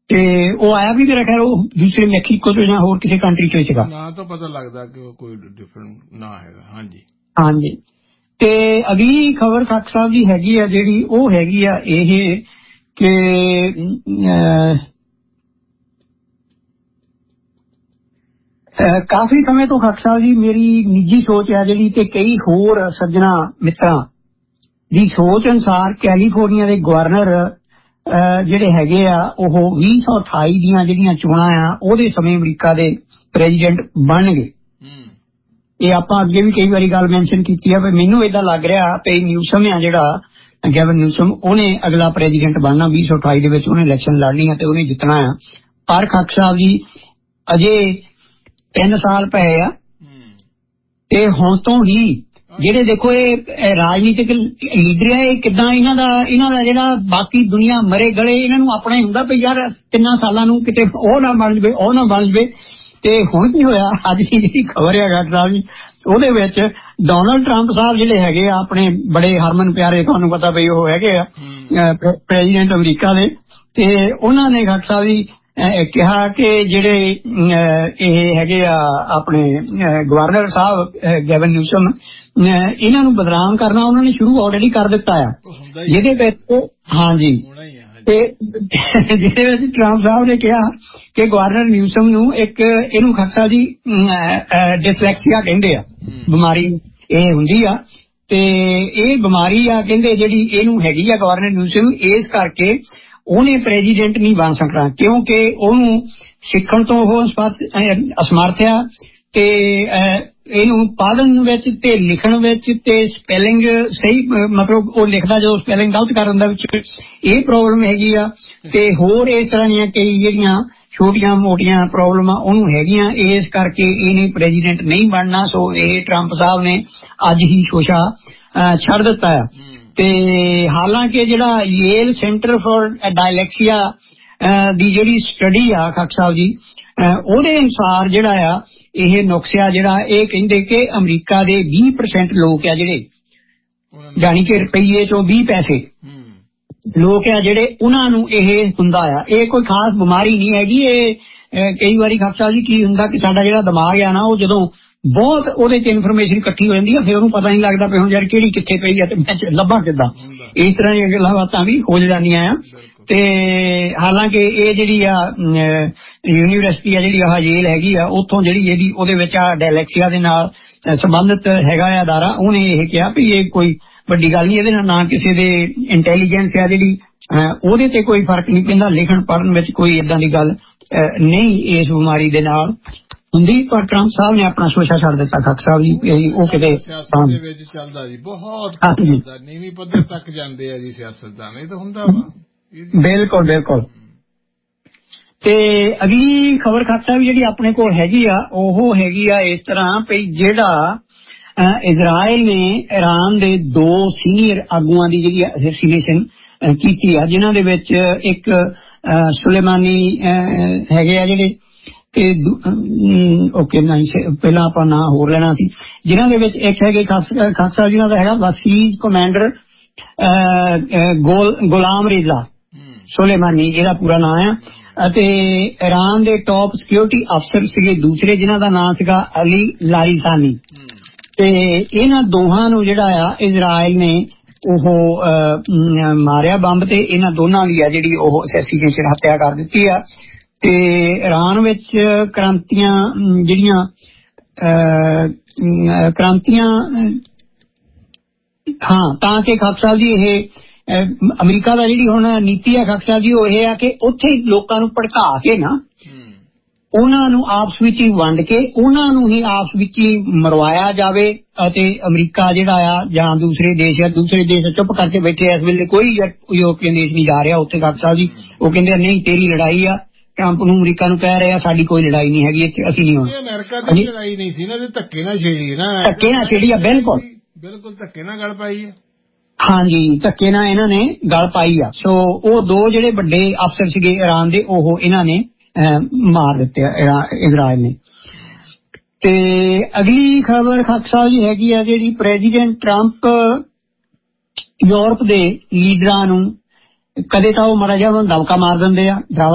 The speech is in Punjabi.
ਤੇ ਉਹ ਆਇਆ ਵੀ ਮੇਰਾ ਖੈਰ ਉਹ ਦੂਸਰੇ ਮੈਕਸੀਕੋ ਤੋਂ ਜਾਂ ਹੋਰ ਕਿਸੇ ਕੰਟਰੀ ਚੋਂ ਸੀਗਾ। ਨਾ ਤਾਂ ਪਤਾ ਲੱਗਦਾ ਕਿ ਉਹ ਕੋਈ ਡਿਫਰੈਂਟ ਨਾ ਹੈਗਾ। ਹਾਂਜੀ ਹਾਂਜੀ। ਤੇ ਅਗਲੀ ਖਬਰ ਖੱਕ ਸਾਹਿਬ ਦੀ ਹੈਗੀ ਆ ਜਿਹੜੀ ਉਹ ਹੈਗੀ ਆ ਇਹ ਕਿ ਕਾਫੀ ਸਮੇਂ ਤੋਂ ਖੱਕ ਸਾਹਿਬ ਜੀ ਮੇਰੀ ਨਿੱਜੀ ਸੋਚ ਹੈ ਜਿਹੜੀ ਤੇ ਕਈ ਹੋਰ ਸੱਜਣਾ ਮਿੱਤਰਾਂ ਦੀ ਸੋਚ ਅਨੁਸਾਰ ਕੈਲੀਫੋਰਨੀਆ ਦੇ ਗਵਰਨਰ ਜਿਹੜੇ ਹੈਗੇ ਆ ਉਹ 2028 ਦੀਆਂ ਜਿਹੜੀਆਂ ਚੋਣਾਂ ਆ ਉਹਦੇ ਸਮੇਂ ਅਮਰੀਕਾ ਦੇ ਪ੍ਰੈਜ਼ੀਡੈਂਟ ਬਣਨਗੇ। ਇਹ ਆਪਾਂ ਅੱਗੇ ਵੀ ਕਈ ਵਾਰੀ ਗੱਲ ਮੈਂਸ਼ਨ ਕੀਤੀ ਆ। ਮੈਨੂੰ ਏਦਾਂ ਲੱਗ ਰਿਹਾ ਕਿ ਨਿਊਸਮ ਆ ਜਿਹੜਾ ਗੈਵਨ ਨਿਊਸਮ ਉਹਨੇ ਅਗਲਾ ਪ੍ਰੈਜ਼ੀਡੈਂਟ ਬਣਨਾ 2028 ਦੇ ਵਿੱਚ ਉਹਨੇ ਇਲੈਕਸ਼ਨ ਲੜਨੀ ਆ ਤੇ ਉਹਨੇ ਜਿੱਤਣਾ ਆ। ਪਰ ਖੱਕ ਸਾਹਿਬ ਜੀ ਅਜੇ 3 ਸਾਲ ਪਏ ਆ ਤੇ ਹੁਣ ਤੋਂ ਹੀ ਜਿਹੜੇ ਦੇਖੋ ਇਹ ਰਾਜਨੀਤਿਕ ਲੀਡਰ ਆ ਇਹ ਕਿੱਦਾਂ ਇਹਨਾਂ ਦਾ ਜਿਹੜਾ ਬਾਕੀ ਦੁਨੀਆ ਮਰੇ ਗਲੇ ਇਹਨਾਂ ਨੂੰ ਆਪਣਾ ਹੀ ਹੁੰਦਾ ਵੀ ਯਾਰ 3 ਸਾਲਾਂ ਨੂੰ ਕਿਤੇ ਉਹ ਨਾ ਬਣ ਜਵੇ ਉਹ ਨਾ ਬਣ ਜਵੇ। ਤੇ ਹੁਣ ਕੀ ਹੋਇਆ ਅੱਜ ਦੀ ਜਿਹੜੀ ਖਬਰ ਹੈ ਡਾਕਟਰ ਸਾਹਿਬ ਜੀ ਉਹਦੇ ਵਿੱਚ ਡੋਨਲਡ ਟਰੰਪ ਸਾਹਿਬ ਜਿਹੜੇ ਹੈਗੇ ਆ ਆਪਣੇ ਬੜੇ ਹਰਮਨ ਪਿਆਰੇ ਤੁਹਾਨੂੰ ਪਤਾ ਵੀ ਉਹ ਹੈਗੇ ਆ ਪ੍ਰੈਜ਼ੀਡੈਂਟ ਅਮਰੀਕਾ ਦੇ ਤੇ ਉਹਨਾਂ ਨੇ ਡਾਕਟਰ ਸਾਹਿਬ ਜੀ ਕਿਹਾ ਕਿ ਜਿਹੜੇ ਇਹ ਹੈਗੇ ਆ ਆਪਣੇ ਗਵਰਨਰ ਸਾਹਿਬ ਗੈਵਨ ਨਿਊਸਮ ਇਹਨਾਂ ਨੂੰ ਬਦਨਾਮ ਕਰਨਾ ਉਹਨਾਂ ਨੇ ਸ਼ੁਰੂ ਆਲਰੇਡੀ ਕਰ ਦਿੱਤਾ ਆ ਜਿਹਦੇ ਵਿੱਚ ਹਾਂਜੀ ਤੇ ਜਿਹਦੇ ਵਿੱਚ ਟਰੰਪ ਸਾਹਿਬ ਨੇ ਕਿਹਾ ਕਿ ਗਵਰਨਰ ਨਿਊਸਮ ਨੂੰ ਇੱਕ ਇਹਨੂੰ ਖੱਕਾ ਜੀ ਡਿਸਲੈਕਸੀਆ ਕਹਿੰਦੇ ਆ ਬਿਮਾਰੀ ਇਹ ਹੁੰਦੀ ਆ ਤੇ ਇਹ ਬਿਮਾਰੀ ਆ ਕਹਿੰਦੇ ਜਿਹੜੀ ਇਹਨੂੰ ਹੈਗੀ ਆ ਗਵਰਨਰ ਨਿਊਸਮ ਇਸ ਕਰਕੇ ਉਹਨੇ ਪ੍ਰੈਜ਼ੀਡੈਂਟ ਨਹੀਂ ਬਣ ਸਕਣਾ ਕਿਉਂਕਿ ਉਹਨੂੰ ਸਿੱਖਣ ਤੋਂ ਉਹ ਅਸਮਰਥ ਆ ਤੇ ਇਹਨੂੰ ਪੜ੍ਹਨ ਵਿੱਚ ਤੇ ਲਿਖਣ ਵਿੱਚ ਤੇ ਸਪੈਲਿੰਗ ਸਹੀ ਮਤਲਬ ਉਹ ਲਿਖਦਾ ਜਦੋਂ ਸਪੈਲਿੰਗ ਗਲਤ ਕਰ ਦਿੰਦਾ ਵਿੱਚ ਇਹ ਪ੍ਰੋਬਲਮ ਹੈਗੀ ਆ ਤੇ ਹੋਰ ਇਸ ਤਰ੍ਹਾਂ ਦੀਆਂ ਕਈ ਜਿਹੜੀਆਂ ਛੋਟੀਆਂ ਮੋਟੀਆਂ ਪ੍ਰੋਬਲਮਾਂ ਉਹਨੂੰ ਹੈਗੀਆਂ ਇਸ ਕਰਕੇ ਇਹਨੇ ਪ੍ਰੈਜ਼ੀਡੈਂਟ ਨਹੀਂ ਬਣਨਾ। ਸੋ ਇਹ ਟਰੰਪ ਸਾਹਿਬ ਨੇ ਅੱਜ ਹੀ ਸ਼ੋਸ਼ਾ ਛੱਡ ਦਿੱਤਾ ਆ ਤੇ ਹਾਲਾਂਕਿ ਜਿਹੜਾ ਯੇਲ ਸੈਂਟਰ ਫॉर ਡਾਇਲੈਕਸੀਆ ਦੀ ਜਿਹੜੀ ਸਟੱਡੀ ਆ ਖੱਕ ਸਾਹਿਬ ਜੀ ਉਹਦੇ ਅਨੁਸਾਰ ਜਿਹੜਾ ਆ ਇਹ ਨੁਕਸਿਆ ਜਿਹੜਾ ਇਹ ਕਹਿੰਦੇ ਕਿ ਅਮਰੀਕਾ ਦੇ 20% ਲੋਕ ਆ ਜਿਹੜੇ ਜਾਣੀ ਕਿ ਰੁਪਈਏ ਚੋਂ 20 ਪੈਸੇ ਲੋਕ ਆ ਜਿਹੜੇ ਉਹਨਾਂ ਨੂੰ ਇਹ ਹੁੰਦਾ ਆ। ਇਹ ਕੋਈ ਖਾਸ ਬਿਮਾਰੀ ਨਹੀਂ ਹੈਗੀ। ਇਹ ਕਈ ਵਾਰੀ ਖੱਕ ਸਾਹਿਬ ਜੀ ਕੀ ਹੁੰਦਾ ਕਿ ਸਾਡਾ ਜਿਹੜਾ ਦਿਮਾਗ ਆ ਨਾ ਉਹ ਜਦੋਂ ਬਹੁਤ ਉਹਦੇ ਚ ਇਨਫੋਰਮੇਸ਼ਨ ਇਕੱਠੀ ਹੋ ਜਾਂਦੀ ਆ ਫਿਰ ਉਹਨੂੰ ਪਤਾ ਨਹੀਂ ਲੱਗਦਾ ਵੀ ਹੁਣ ਯਾਰ ਕਿਹੜੀ ਕਿੱਥੇ ਪਈ ਆ ਤੇ ਮੈਂ ਲੱਭਾਂ ਕਿੱਦਾਂ ਇਸ ਤਰ੍ਹਾਂ ਦੀਆਂ ਗੱਲਾਂ ਬਾਤਾਂ ਵੀ ਹੋ ਜਾਂਦੀਆਂ ਆ। ਤੇ ਹਾਲਾਂਕਿ ਇਹ ਜਿਹੜੀ ਆ ਯੂਨੀਵਰਸਿਟੀ ਆ ਜਿਹੜੀ ਆਹ ਯੇਲ ਹੈਗੀ ਆ ਉੱਥੋਂ ਜਿਹੜੀ ਇਹਦੀ ਉਹਦੇ ਵਿੱਚ ਆ ਡਾਇਲੈਕਸੀਆ ਦੇ ਨਾਲ ਸੰਬੰਧਿਤ ਹੈਗਾ ਆ ਅਦਾਰਾ ਉਹਨੇ ਇਹ ਕਿਹਾ ਵੀ ਇਹ ਕੋਈ ਵੱਡੀ ਗੱਲ ਨਹੀਂ ਇਹਦੇ ਨਾਲ ਨਾ ਕਿਸੇ ਦੇ ਇੰਟੈਲੀਜੈਂਸ ਆ ਜਿਹੜੀ ਉਹਦੇ ਤੇ ਕੋਈ ਫਰਕ ਨਹੀਂ ਪੈਂਦਾ ਲਿਖਣ ਪੜ੍ਹਨ ਵਿੱਚ ਕੋਈ ਏਦਾਂ ਦੀ ਗੱਲ ਨਹੀਂ ਇਸ ਬਿਮਾਰੀ ਦੇ ਨਾਲ ਹੁੰਦੀ। ਪਰ ਟਰੰਪ ਸਾਹਿਬ ਨੇ ਆਪਣਾ ਸ਼ੋਸ਼ਾ ਛੱਡ ਦਿੱਤਾ ਖੱਕ ਸਾਹਿਬ ਜੀ ਉਹ ਕਿਤੇ ਚੱਲਦਾ ਜੀ ਬਹੁਤ ਨੀਵੀਂ ਪੱਧਰ ਤੱਕ ਜਾਂਦੇ ਆ ਜੀ ਸਿਆਸਤਦਾਨ ਇਹ ਤਾਂ ਹੁੰਦਾ ਵਾ ਬਿਲਕੁਲ ਬਿਲਕੁਲ। ਤੇ ਅਗਲੀ ਖਬਰ ਖੱਕ ਸਾਹਿਬ ਜਿਹੜੀ ਆਪਣੇ ਕੋਲ ਹੈਗੀ ਆ ਉਹ ਹੈਗੀ ਆ ਇਸ ਤਰ੍ਹਾਂ ਵੀ ਜਿਹੜਾ ਇਜ਼ਰਾਈਲ ਨੇ ਈਰਾਨ ਦੇ 2 ਸੀਨੀਅਰ ਆਗੂਆਂ ਦੀ ਜਿਹੜੀ ਅਸੈਸੀਨੇਸ਼ਨ ਕੀਤੀ ਆ ਜਿਨ੍ਹਾਂ ਦੇ ਵਿੱਚ ਇੱਕ ਸੁਲੇਮਾਨੀ ਹੈਗੇ ਆ ਜਿਹੜੇ ਤੇ ਓਕੇ ਨਹੀਂ ਪਹਿਲਾਂ ਆਪਾਂ ਨਾਂ ਹੋਰ ਲੈਣਾ ਸੀ ਜਿਨ੍ਹਾਂ ਦੇ ਵਿੱਚ ਇੱਕ ਹੈਗੇ ਖੱਕ ਸਾਹਿਬ ਜਿਹਨਾਂ ਦਾ ਹੈਗਾ ਵਸੀਜ ਕਮਾਂਡਰ ਗੁਲਾਮ ਰੇਜ਼ਾ ਸੁਲੇਮਾਨੀ ਇਹਦਾ ਪੂਰਾ ਨਾਂ ਆ ਅਤੇ ਈਰਾਨ ਦੇ ਟੌਪ ਸਿਕਿਉਰਿਟੀ ਅਫਸਰ ਸੀਗੇ ਦੂਸਰੇ ਜਿਨ੍ਹਾਂ ਦਾ ਨਾਂ ਸੀਗਾ ਅਲੀ ਲਾਰੀਸਾਨੀ ਤੇ ਇਹਨਾਂ ਦੋਹਾਂ ਨੂੰ ਜਿਹੜਾ ਆ ਇਜ਼ਰਾਈਲ ਨੇ ਉਹ ਮਾਰਿਆ ਬੰਬ ਤੇ ਇਹਨਾਂ ਦੋਨਾਂ ਦੀ ਆ ਜਿਹੜੀ ਉਹ ਅਸੈਸੀਨੇਸ਼ਨ ਹੱਤਿਆ ਕਰ ਦਿੱਤੀ ਆ। ਤੇ ਈਰਾਨ ਵਿੱਚ ਕ੍ਰਾਂਤੀਆਂ ਜਿਹੜੀਆਂ ਹਾਂ ਤਾਂ ਕਿ ਖੱਕ ਸਾਹਿਬ ਜੀ ਇਹ ਅਮਰੀਕਾ ਦਾ ਜਿਹੜੀ ਹੁਣ ਨੀਤੀ ਆ ਖੱਕ ਸਾਹਿਬ ਜੀ ਉਹ ਇਹ ਆ ਕਿ ਉੱਥੇ ਲੋਕਾਂ ਨੂੰ ਭੜਕਾ ਕੇ ਨਾ ਉਹਨਾਂ ਨੂੰ ਆਪਸ ਵਿੱਚ ਹੀ ਵੰਡ ਕੇ ਉਹਨਾਂ ਨੂੰ ਹੀ ਆਪਸ ਵਿੱਚ ਹੀ ਮਰਵਾਇਆ ਜਾਵੇ ਅਤੇ ਅਮਰੀਕਾ ਜਿਹੜਾ ਆ ਜਾਂ ਦੂਸਰੇ ਦੇਸ਼ ਚੁੱਪ ਕਰਕੇ ਬੈਠੇ ਇਸ ਵੇਲੇ ਕੋਈ ਯੂਰਪੀਅਨ ਦੇਸ਼ ਨਹੀਂ ਜਾ ਰਿਹਾ ਉੱਥੇ ਖੱਕ ਸਾਹਿਬ ਜੀ ਉਹ ਕਹਿੰਦੇ ਨਹੀਂ ਤੇਰੀ ਲੜਾਈ ਆ ਟਰੰਪ ਨੂੰ ਅਮਰੀਕਾ ਨੂੰ ਕਹਿ ਰਿਹਾ ਸਾਡੀ ਕੋਈ ਲੜਾਈ ਨਹੀਂ ਹੈਗੀ ਇੱਥੇ ਅਸੀਂ ਨਹੀਂ ਹੋਣਾ ਅਮਰੀਕਾ ਦੀ ਲੜਾਈ ਨਹੀਂ ਸੀ ਨਾ ਧੱਕੇ ਨਾਲ ਛੇੜੀ ਆ ਬਿਲਕੁਲ ਧੱਕੇ ਨਾਲ ਗੱਲ ਪਾਈ ਆ ਹਾਂਜੀ ਧੱਕੇ ਨਾਲ ਇਹਨਾਂ ਨੇ ਗੱਲ ਪਾਈ ਆ। ਸੋ ਉਹ 2 ਜਿਹੜੇ ਵੱਡੇ ਅਫਸਰ ਸੀਗੇ ਈਰਾਨ ਦੇ ਉਹ ਇਹਨਾਂ ਨੇ ਮਾਰ ਦਿੱਤੇ ਇਜ਼ਰਾਈਲ ਨੇ। ਤੇ ਅਗਲੀ ਖਬਰ ਖੱਕ ਸਾਹਿਬ ਜੀ ਹੈਗੀ ਆ ਜਿਹੜੀ ਪ੍ਰੈਜ਼ੀਡੈਂਟ ਟਰੰਪ ਯੂਰਪ ਦੇ ਲੀਡਰਾਂ ਨੂੰ ਕਦੇ ਤਾਂ ਉਹ ਮਾੜਾ ਜਿਹਾ ਦਬਕਾ ਮਾਰ ਦਿੰਦੇ ਆ